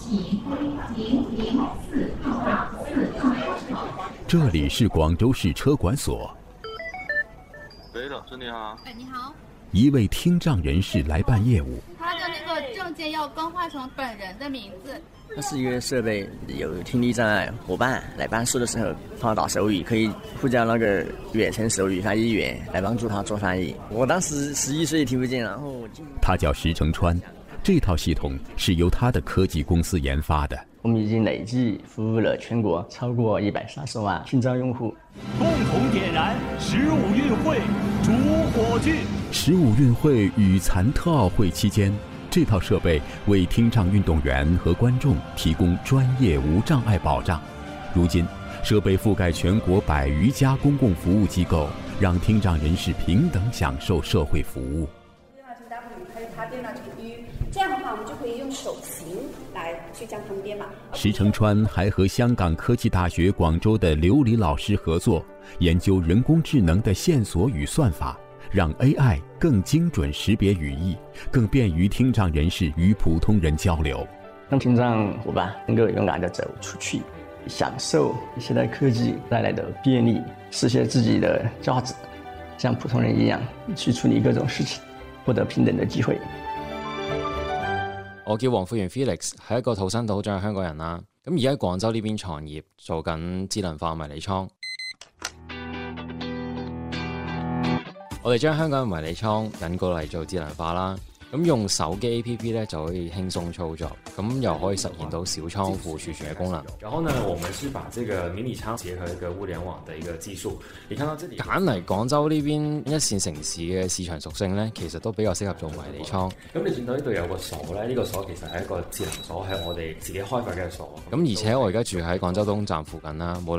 这里是广州市车管所。 喂，老师你好。 哎，你好。 一位听障人士来办业务， 他的那个证件要更换成本人的名字。 它是一个设备，有听力障碍伙伴来办事的时候，帮他打手语，可以呼叫那个远程手语翻译员来帮助他做翻译。我当时11岁听不见，然后他叫石成川，这套系统是由他的科技公司研发的。 我们已经累计服务了全国超过130万听障用户。 共同点燃15运会主火炬。 15运会与残特奥会期间，这套设备为听障运动员和观众提供专业无障碍保障。如今，设备覆盖全国100余家公共服务机构，让听障人士平等享受社会服务。 还有它电脑这个 U， 这样的话我们就可以用手型来去将它们编码。 石成川还和香港科技大学广州的刘黎老师合作，研究人工智能的线索与算法，让 AI 更精准识别语义，更便于听障人士与普通人交流， 让听障伙伴能够勇敢地走出去，享受现代科技带来的便利，实现自己的价值，像普通人一样去处理各种事情，獲得平等嘅機會。 我叫黃富源 Felix， 係一個土生土長嘅香港人啦。咁而家喺廣州呢邊創業，做緊智能化迷你倉。我哋將香港嘅迷你倉引過嚟做智能化啦。咁用手機 APP 咧就可以輕鬆操作，咁又可以實現到小倉庫儲存嘅功能。 然後呢，我們是把這個迷你倉結合一個物聯網的一個技術。你看到這裡揀嚟廣州呢邊一線城市嘅市場屬性咧，其實都比較適合做迷你倉。 咁你見到呢度有個鎖咧，呢個鎖其實係一個智能鎖，係我哋自己開發嘅鎖。 咁而且我而家住喺廣州東站附近啦，無論